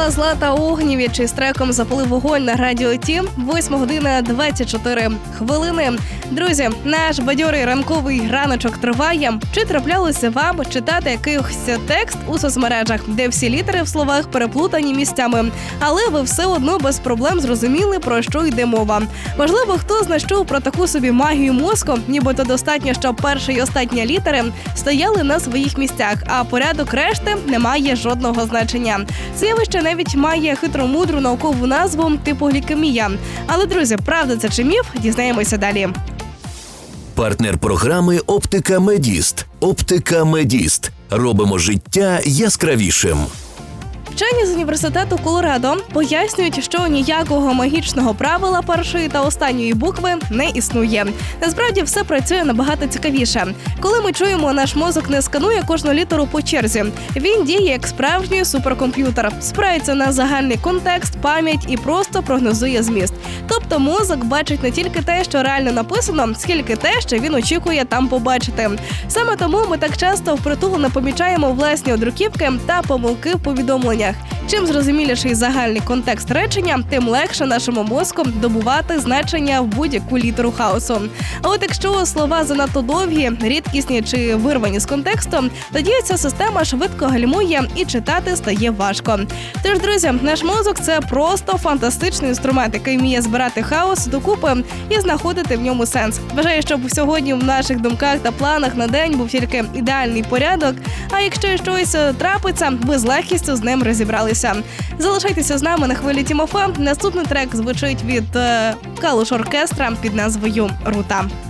була Злата Огнєвіч із треком «Запали вогонь» на Радіо Ті. 8 година 24 хвилини. Друзі, наш бадьорий ранковий раночок триває. Чи траплялося вам читати якийсь текст у соцмережах, де всі літери в словах переплутані місцями, але ви все одно без проблем зрозуміли, про що йде мова? Можливо, хто знайшов про таку собі магію мозку, нібито достатньо, щоб перша і остання літери стояли на своїх місцях, а порядок решти не має жодного значення. Це явище навіть має хитромудру наукову назву типу глікемія. Але, друзі, правда це чи міф? Дізнаємося далі. Партнер програми «Оптика Медіст». «Оптика Медіст». Робимо життя яскравішим. Вчені з університету Колорадо пояснюють, що ніякого магічного правила першої та останньої букви не існує. Насправді все працює набагато цікавіше. Коли ми чуємо, наш мозок не сканує кожну літеру по черзі. Він діє як справжній суперкомп'ютер, спирається на загальний контекст, пам'ять і просто прогнозує зміст. Тобто мозок бачить не тільки те, що реально написано, скільки те, що він очікує там побачити. Саме тому ми так часто впритул не помічаємо власні одруківки та помилки в повідомленнях. Чим зрозуміліший загальний контекст речення, тим легше нашому мозку добувати значення в будь-яку літеру хаосу. А от якщо слова занадто довгі, рідкісні чи вирвані з контексту, тоді ця система швидко гальмує і читати стає важко. Тож, друзі, наш мозок – це просто фантастичний інструмент, який вміє збирати хаос докупи і знаходити в ньому сенс. Бажаю, щоб сьогодні в наших думках та планах на день був тільки ідеальний порядок, а якщо щось трапиться, ви з легкістю з ним розібралися. Залишайтеся з нами на хвилі Тім ФМ. Наступний трек звучить від Калуш Оркестра під назвою «Рута».